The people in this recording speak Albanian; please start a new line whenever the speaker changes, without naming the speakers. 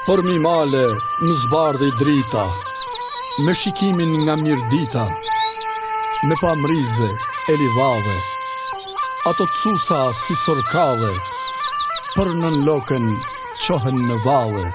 Për mi male në zbardhi drita, me shikimin nga mirdita, me pamrize e livave, ato cusa si sorkave, për nën lokën qohen në vale.